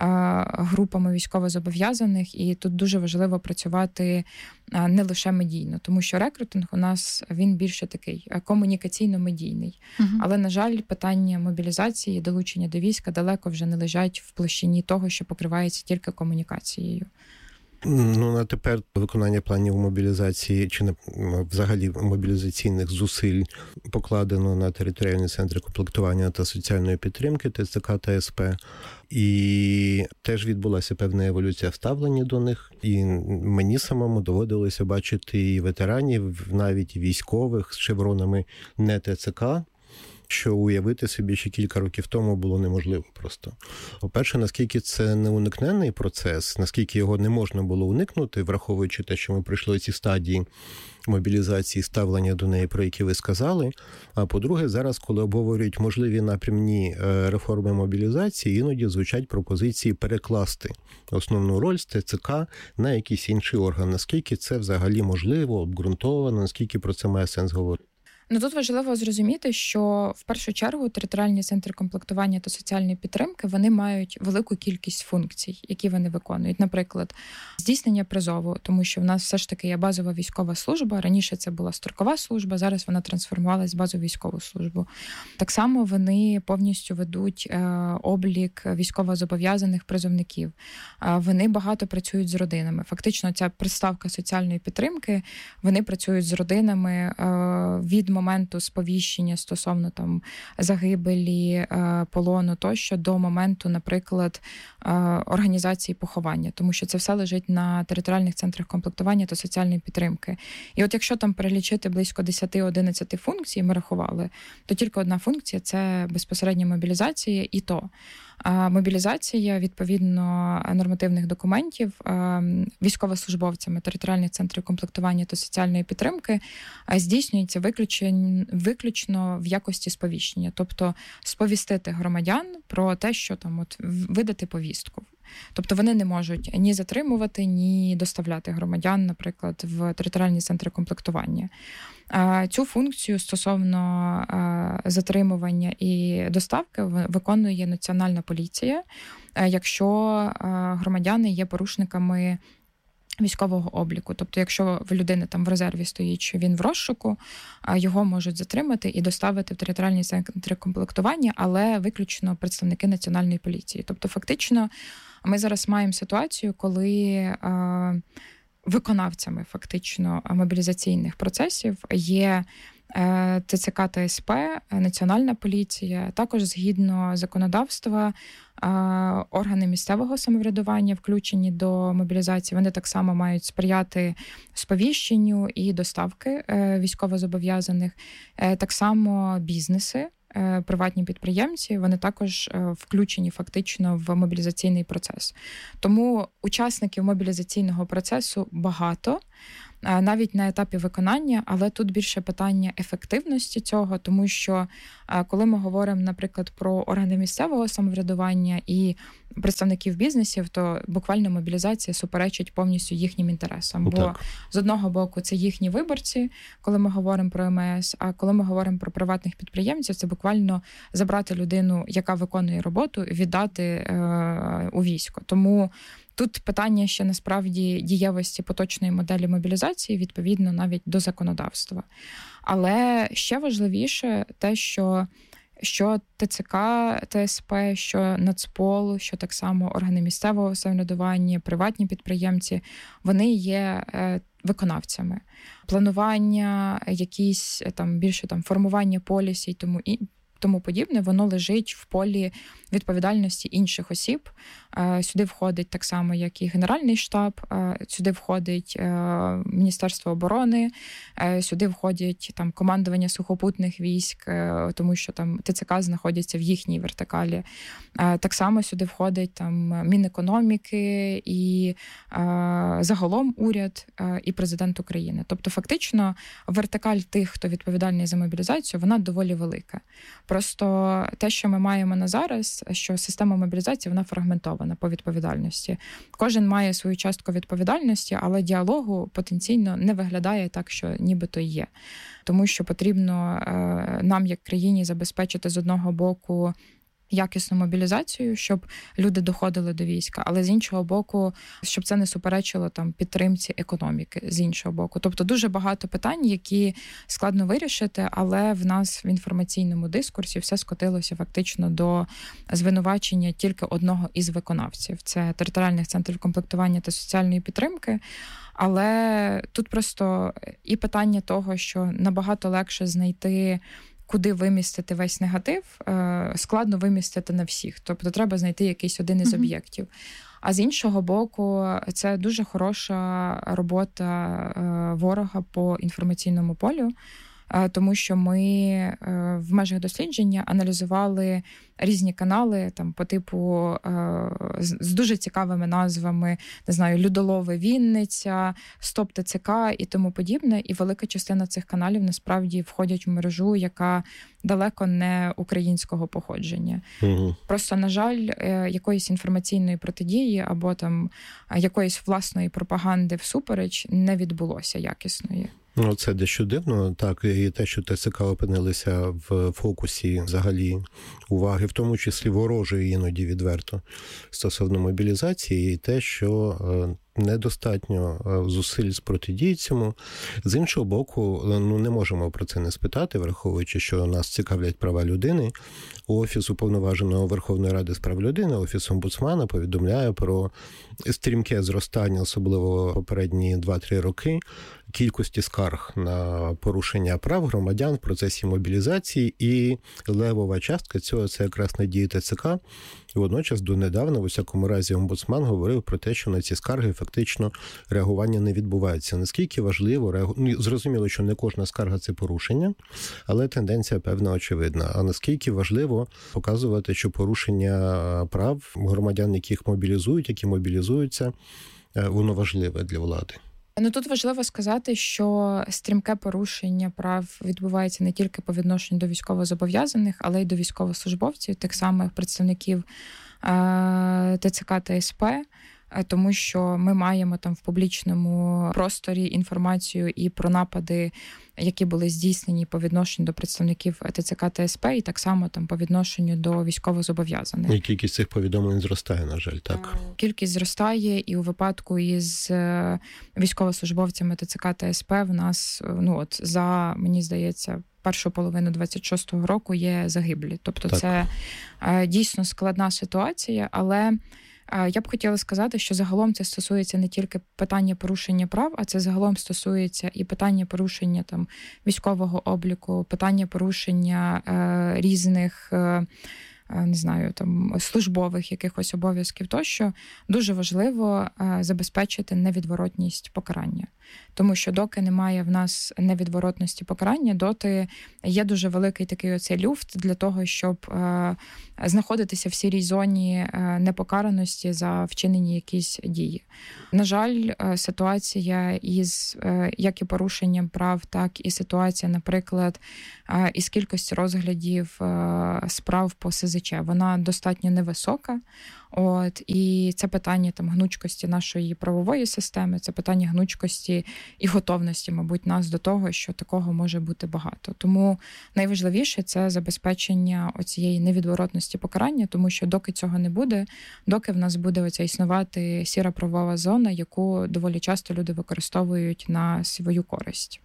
групами військовозобов'язаних, і тут дуже важливо працювати не лише медійно, тому що рекрутинг у нас, він більше такий комунікаційно-медійний. Але, на жаль, питання мобілізації, долучення до війська далеко вже не лежать в площині того, що покривається тільки комунікацією. Ну, на тепер виконання планів мобілізації чи взагалі мобілізаційних зусиль покладено на територіальні центри комплектування та соціальної підтримки ТЦК та СП. І теж відбулася певна еволюція ставлення до них. І мені самому доводилося бачити і ветеранів, навіть військових з шевронами не ТЦК, що уявити собі ще кілька років тому було неможливо просто. По-перше, наскільки це неуникненний процес, наскільки його не можна було уникнути, враховуючи те, що ми пройшли ці стадії мобілізації, ставлення до неї, про які ви сказали. А по-друге, зараз, коли обговорюють можливі напрямні реформи мобілізації, іноді звучать пропозиції перекласти основну роль з ТЦК на якийсь інший орган. Наскільки це взагалі можливо, обґрунтовано, наскільки про це має сенс говорити? Ну, тут важливо зрозуміти, що в першу чергу територіальні центри комплектування та соціальної підтримки, вони мають велику кількість функцій, які вони виконують. Наприклад, здійснення призову, тому що в нас все ж таки є базова військова служба. Раніше це була строкова служба, зараз вона трансформувалась в базову військову службу. Так само вони повністю ведуть облік військовозобов'язаних призовників. Вони багато працюють з родинами. Фактично, ця приставка соціальної підтримки, вони працюють з родинами від моменту сповіщення стосовно там загибелі, полону тощо до моменту, наприклад, організації поховання, тому що це все лежить на територіальних центрах комплектування та соціальної підтримки. І от якщо там перелічити близько 10-11 функцій, ми рахували, то тільки одна функція – це безпосередня мобілізація, і то. Мобілізація, відповідно, нормативних документів військовослужбовцями територіальних центрів комплектування та соціальної підтримки здійснюється виключно в якості сповіщення. Тобто сповістити громадян про те, що там от видати повістку. Тобто вони не можуть ні затримувати, ні доставляти громадян, наприклад, в територіальні центри комплектування. Цю функцію стосовно затримування і доставки виконує Національна поліція, якщо громадяни є порушниками військового обліку. Тобто, якщо в людини там в резерві стоїть, що він в розшуку, його можуть затримати і доставити в територіальні центри комплектування, але виключно представники Національної поліції. Тобто, фактично, ми зараз маємо ситуацію, коли виконавцями фактично мобілізаційних процесів є ТЦК та СП, Національна поліція, також згідно законодавства органи місцевого самоврядування включені до мобілізації. Вони так само мають сприяти сповіщенню і доставки військовозобов'язаних. Так само бізнеси, приватні підприємці, вони також включені фактично в мобілізаційний процес. Тому учасників мобілізаційного процесу багато, навіть на етапі виконання, але тут більше питання ефективності цього, тому що коли ми говоримо, наприклад, про органи місцевого самоврядування і представників бізнесів, то буквально мобілізація суперечить повністю їхнім інтересам. Бо з одного боку це їхні виборці, коли ми говоримо про МС, а коли ми говоримо про приватних підприємців, це буквально забрати людину, яка виконує роботу, віддати у військо. Тому тут питання ще насправді дієвості поточної моделі мобілізації, відповідно навіть до законодавства. Але ще важливіше те, що ТЦК, ТСП, що Нацпол, що так само органи місцевого самоврядування, приватні підприємці, вони є виконавцями. Планування, якісь там більше там формування полісів і тому подібне, воно лежить в полі відповідальності інших осіб. Сюди входить так само, як і Генеральний штаб, сюди входить Міністерство оборони, сюди входять там командування сухопутних військ, тому що там ТЦК знаходяться в їхній вертикалі. Так само сюди входить там Мінекономіки і загалом уряд і президент України. Тобто фактично вертикаль тих, хто відповідальний за мобілізацію, вона доволі велика. Просто те, що ми маємо на зараз, що система мобілізації, вона фрагментована по відповідальності. Кожен має свою частку відповідальності, але діалогу потенційно не виглядає так, що нібито є. Тому що потрібно нам, як країні, забезпечити з одного боку якісну мобілізацію, щоб люди доходили до війська, але з іншого боку, щоб це не суперечило там підтримці економіки, з іншого боку. Тобто дуже багато питань, які складно вирішити, але в нас в інформаційному дискурсі все скотилося фактично до звинувачення тільки одного із виконавців. Це територіальних центрів комплектування та соціальної підтримки. Але тут просто і питання того, що набагато легше знайти, куди вимістити весь негатив, складно вимістити на всіх. Тобто треба знайти якийсь один із об'єктів. А з іншого боку, це дуже хороша робота ворога по інформаційному полю, тому що ми в межах дослідження аналізували різні канали там по типу з дуже цікавими назвами, не знаю, Людолови Вінниця, Стоп ТЦК і тому подібне. І велика частина цих каналів насправді входять в мережу, яка далеко не українського походження. Просто, на жаль, якоїсь інформаційної протидії або там якоїсь власної пропаганди всупереч не відбулося якісної. Ну, це дещо дивно, так, і те, що ТЦК опинилися в фокусі взагалі уваги, в тому числі ворожої іноді відверто, стосовно мобілізації, і те, що недостатньо зусиль з протидії цьому. З іншого боку, не можемо про це не спитати, враховуючи, що нас цікавлять права людини. Офіс Уповноваженого Верховної Ради з прав людини, Офіс омбудсмана повідомляє про стрімке зростання, особливо попередні 2-3 роки, кількості скарг на порушення прав громадян в процесі мобілізації, і левова частка цього – це якраз надії ТЦК. І водночас донедавна, в усякому разі, омбудсман говорив про те, що на ці скарги фактично реагування не відбувається. Наскільки важливо, зрозуміло, що не кожна скарга – це порушення, але тенденція певна очевидна. А наскільки важливо показувати, що порушення прав громадян, яких мобілізують, які мобілізуються, воно важливе для влади? Ну, тут важливо сказати, що стрімке порушення прав відбувається не тільки по відношенню до військовозобов'язаних, але й до військовослужбовців, тих самих представників ТЦК та СП. тому що ми маємо там в публічному просторі інформацію і про напади, які були здійснені по відношенню до представників ТЦК та СП, і так само там по відношенню до військовозобов'язаних. І кількість цих повідомлень зростає, на жаль, так? Кількість зростає, і у випадку із військовослужбовцями ТЦК та СП в нас, за, мені здається, першу половину 26-го року є загиблі. Тобто так. Це дійсно складна ситуація, але я б хотіла сказати, що загалом це стосується не тільки питання порушення прав, а це загалом стосується і питання порушення там військового обліку, питання порушення різних не знаю, там службових якихось обов'язків тощо. Дуже важливо забезпечити невідворотність покарання. Тому що доки немає в нас невідворотності покарання, доти є дуже великий такий оцей люфт для того, щоб знаходитися в сірій зоні непокараності за вчинені якісь дії. На жаль, ситуація із як і порушенням прав, так і ситуація, наприклад, із кількості розглядів справ по СЗЧ, вона достатньо невисока. І це питання там гнучкості нашої правової системи, це питання гнучкості і готовності, мабуть, нас до того, що такого може бути багато. Тому найважливіше – це забезпечення оцієї невідворотності покарання, тому що доки цього не буде, доки в нас буде оця існувати сіра правова зона, яку доволі часто люди використовують на свою користь.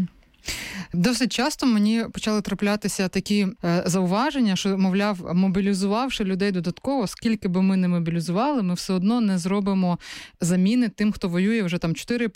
Досить часто мені почали траплятися такі зауваження, що, мовляв, мобілізувавши людей додатково, скільки би ми не мобілізували, ми все одно не зробимо заміни тим, хто воює вже там 4+,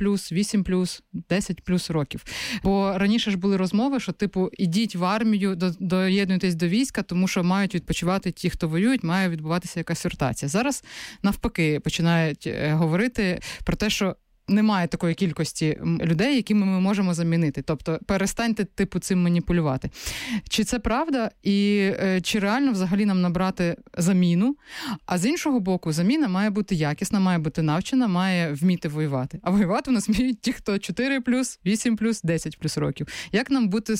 8+, 10+ років. Бо раніше ж були розмови, що, типу, ідіть в армію, доєднуйтесь до війська, тому що мають відпочивати ті, хто воюють, має відбуватися якась ротація. Зараз, навпаки, починають говорити про те, що немає такої кількості людей, якими ми можемо замінити. Тобто перестаньте, типу, цим маніпулювати. Чи це правда? І чи реально взагалі нам набрати заміну? А з іншого боку, заміна має бути якісна, має бути навчена, має вміти воювати. А воювати у нас вміють ті, хто 4+, 8+, 10+ років. Як нам бути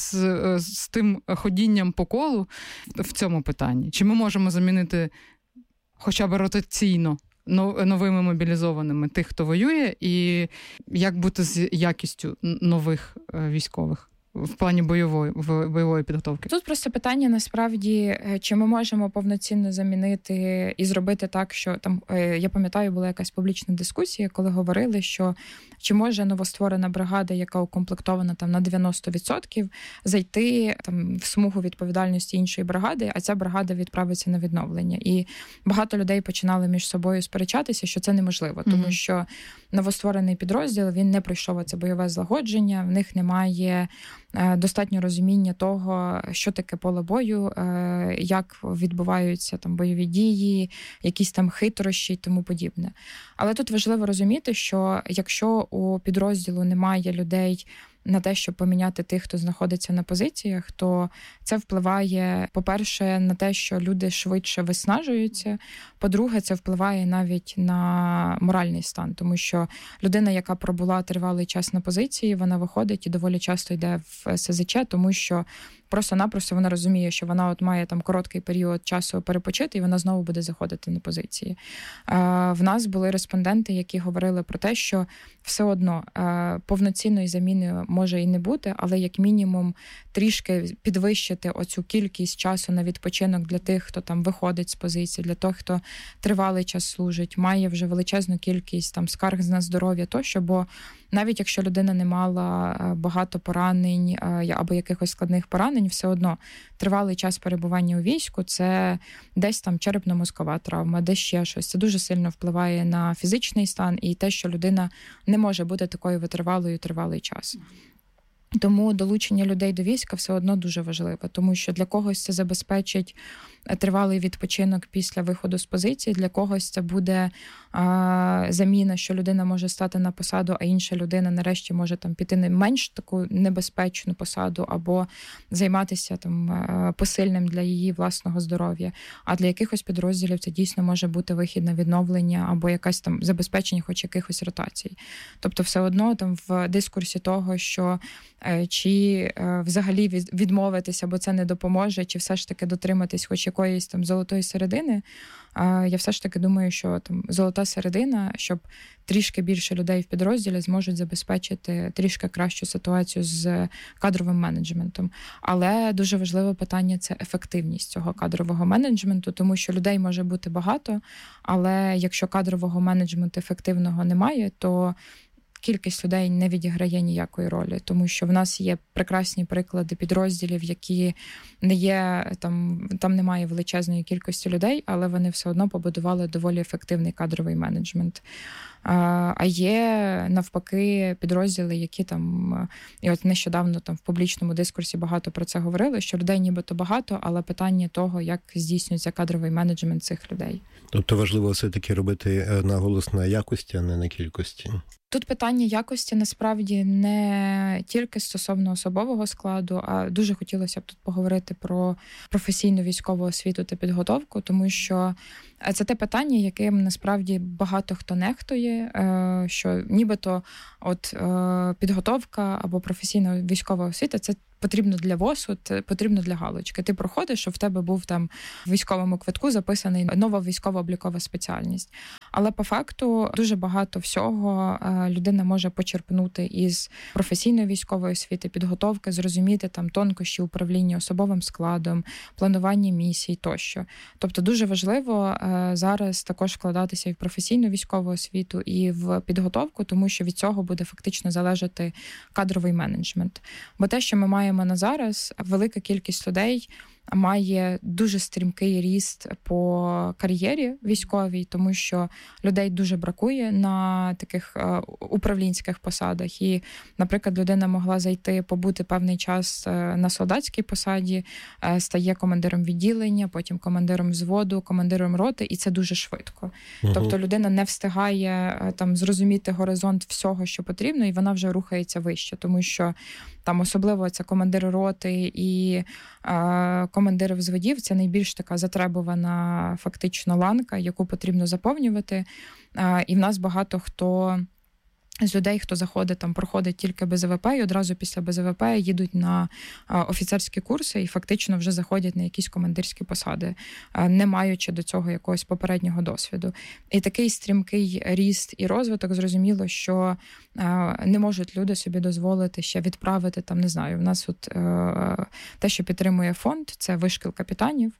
з тим ходінням по колу в цьому питанні? Чи ми можемо замінити хоча б ротаційно новими мобілізованими тих, хто воює, і як бути з якістю нових військових в плані бойової підготовки? Тут просто питання, насправді, чи ми можемо повноцінно замінити і зробити так, що там, я пам'ятаю, була якась публічна дискусія, коли говорили, що чи може новостворена бригада, яка укомплектована там на 90%, зайти там в смугу відповідальності іншої бригади, а ця бригада відправиться на відновлення. І багато людей починали між собою сперечатися, що це неможливо, тому що новостворений підрозділ, він не пройшов це бойове злагодження, в них немає достатньо розуміння того, що таке поле бою, як відбуваються там бойові дії, якісь там хитрощі і тому подібне. Але тут важливо розуміти, що якщо у підрозділу немає людей на те, щоб поміняти тих, хто знаходиться на позиціях, то це впливає, по-перше, на те, що люди швидше виснажуються, по-друге, це впливає навіть на моральний стан, тому що людина, яка пробула тривалий час на позиції, вона виходить і доволі часто йде в СЗЧ, тому що просто-напросто вона розуміє, що вона от має там короткий період часу перепочити, і вона знову буде заходити на позиції. В нас були респонденти, які говорили про те, що все одно повноцінної заміни може і не бути, але як мінімум трішки підвищити оцю кількість часу на відпочинок для тих, хто там виходить з позиції, для того, хто тривалий час служить, має вже величезну кількість там скарг на здоров'я тощо, бо навіть якщо людина не мала багато поранень або якихось складних поранень, все одно тривалий час перебування у війську – це десь там черепно-мозкова травма, десь ще щось. Це дуже сильно впливає на фізичний стан і те, що людина не може бути такою витривалою тривалий час. Тому долучення людей до війська все одно дуже важливо, тому що для когось це забезпечить тривалий відпочинок після виходу з позиції, для когось це буде заміна, що людина може стати на посаду, а інша людина нарешті може там піти на менш таку небезпечну посаду або займатися там посильним для її власного здоров'я. А для якихось підрозділів це дійсно може бути вихід на відновлення або якась там забезпечення хоч якихось ротацій. Тобто все одно там в дискурсі того, що чи взагалі відмовитися, бо це не допоможе, чи все ж таки дотриматись хоч якоїсь там золотої середини, Я все ж таки думаю, що там золота середина, щоб трішки більше людей в підрозділі зможуть забезпечити трішки кращу ситуацію з кадровим менеджментом. Але дуже важливе питання – це ефективність цього кадрового менеджменту, тому що людей може бути багато, але якщо кадрового менеджменту ефективного немає, то кількість людей не відіграє ніякої ролі, тому що в нас є прекрасні приклади підрозділів, які не є, там немає величезної кількості людей, але вони все одно побудували доволі ефективний кадровий менеджмент. А є, навпаки, підрозділи, які там, і от нещодавно там в публічному дискурсі багато про це говорили, що людей нібито багато, але питання того, як здійснюється кадровий менеджмент цих людей. Тобто важливо все-таки робити наголос на якості, а не на кількості? Тут питання якості насправді не тільки стосовно особового складу, а дуже хотілося б тут поговорити про професійну військову освіту та підготовку, тому що це те питання, яким насправді багато хто нехтує, що нібито от підготовка або професійна військова освіта – це потрібно для ВОСу, потрібно для галочки. Ти проходиш, щоб в тебе був там в військовому квитку записаний нова військово-облікова спеціальність. Але по факту дуже багато всього людина може почерпнути із професійної військової освіти, підготовки, зрозуміти там тонкощі управління особовим складом, планування місій тощо. Тобто дуже важливо зараз також вкладатися і в професійну військову освіту, і в підготовку, тому що від цього буде фактично залежати кадровий менеджмент. Бо те, що ми маємо на зараз, велика кількість людей має дуже стрімкий ріст по кар'єрі військовій, тому що людей дуже бракує на таких управлінських посадах. І, наприклад, людина могла зайти, побути певний час на солдатській посаді, стає командиром відділення, потім командиром взводу, командиром роти, і це дуже швидко. Тобто людина не встигає там зрозуміти горизонт всього, що потрібно, і вона вже рухається вище, тому що там особливо це командири роти і командири взводів – це найбільш така затребувана фактично ланка, яку потрібно заповнювати. І в нас багато хто з людей, хто заходить, там проходить тільки БЗВП, і одразу після БЗВП їдуть на офіцерські курси і фактично вже заходять на якісь командирські посади, не маючи до цього якогось попереднього досвіду. І такий стрімкий ріст і розвиток, зрозуміло, що не можуть люди собі дозволити ще відправити, там, не знаю, в нас от те, що підтримує фонд, це вишкіл капітанів,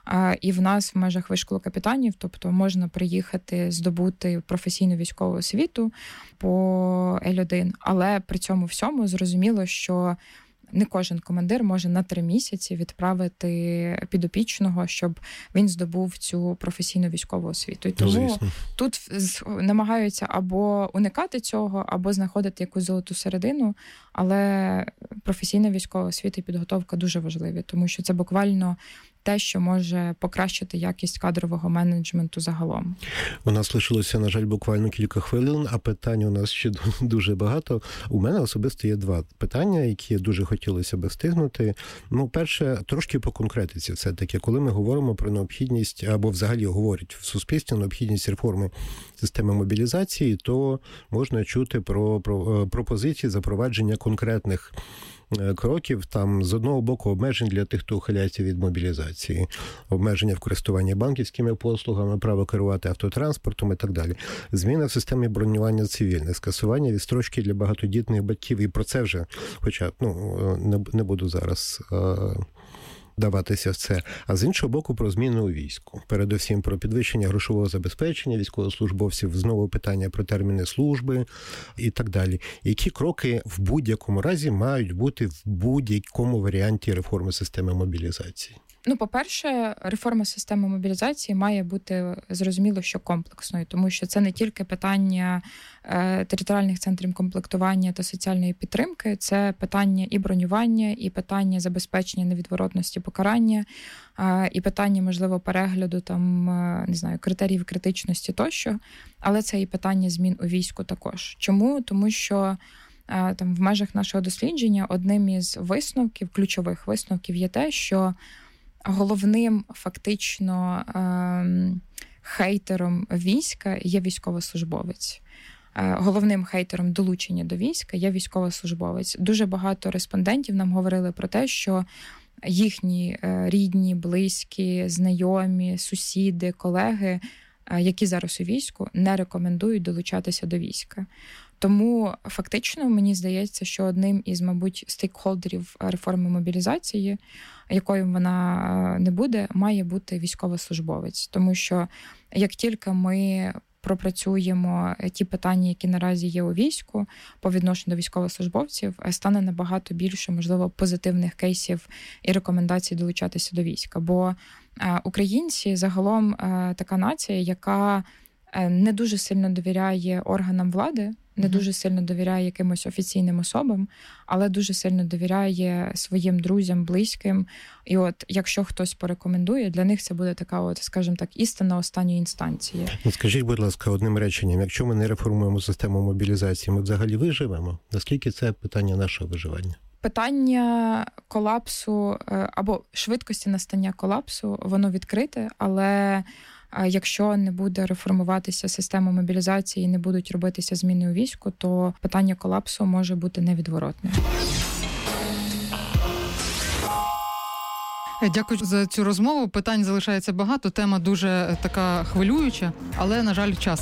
і в нас в межах вишколу капітанів, тобто можна приїхати, здобути професійну військову освіту по L1, але при цьому всьому зрозуміло, що не кожен командир може на 3 місяці відправити підопічного, щоб він здобув цю професійну військову освіту. І тому тут намагаються або уникати цього, або знаходити якусь золоту середину, але професійна військова освіта і підготовка дуже важливі, тому що це буквально те, що може покращити якість кадрового менеджменту загалом. У нас лишилося, на жаль, буквально кілька хвилин, а питань у нас ще дуже багато. У мене особисто є 2 питання, які дуже хотілося би встигнути. Ну, перше, трошки по конкретиці все-таки. Коли ми говоримо про необхідність, або взагалі говорять в суспільстві необхідність реформи системи мобілізації, то можна чути про пропозиції запровадження конкретних кроків, там, з одного боку, обмежень для тих, хто ухиляється від мобілізації, обмеження в користуванні банківськими послугами, право керувати автотранспортом і так далі. Зміна в системі бронювання цивільних, скасування відстрочки для багатодітних батьків, і про це вже, хоча, не буду зараз даватися в це, а з іншого боку про зміни у війську. Передусім про підвищення грошового забезпечення військовослужбовців, знову питання про терміни служби і так далі. Які кроки в будь-якому разі мають бути в будь-якому варіанті реформи системи мобілізації? Ну, по-перше, реформа системи мобілізації має бути, зрозуміло, що комплексною, тому що це не тільки питання територіальних центрів комплектування та соціальної підтримки, це питання і бронювання, і питання забезпечення невідворотності покарання, і питання, можливо, перегляду там, не знаю, критеріїв критичності тощо, але це і питання змін у війську також. Чому? Тому що там в межах нашого дослідження одним із висновків, ключових висновків є те, що головним фактично хейтером війська є військовослужбовець. Головним хейтером долучення до війська є військовослужбовець. Дуже багато респондентів нам говорили про те, що їхні рідні, близькі, знайомі, сусіди, колеги, які зараз у війську, не рекомендують долучатися до війська. Тому фактично мені здається, що одним із, мабуть, стейкхолдерів реформи мобілізації, якою вона не буде, має бути військовослужбовець. Тому що як тільки ми пропрацюємо ті питання, які наразі є у війську по відношенню до військовослужбовців, стане набагато більше, можливо, позитивних кейсів і рекомендацій долучатися до війська. Бо українці загалом така нація, яка не дуже сильно довіряє органам влади, не дуже сильно довіряє якимось офіційним особам, але дуже сильно довіряє своїм друзям, близьким. І от якщо хтось порекомендує, для них це буде така, от, скажімо так, істина останньої інстанції. Скажіть, будь ласка, одним реченням, якщо ми не реформуємо систему мобілізації, ми взагалі виживемо? Наскільки це питання нашого виживання? Питання колапсу або швидкості настання колапсу, воно відкрите, але якщо не буде реформуватися система мобілізації і не будуть робитися зміни у війську, то питання колапсу може бути невідворотним. Дякую за цю розмову. Питань залишається багато, тема дуже така хвилююча, але, на жаль, час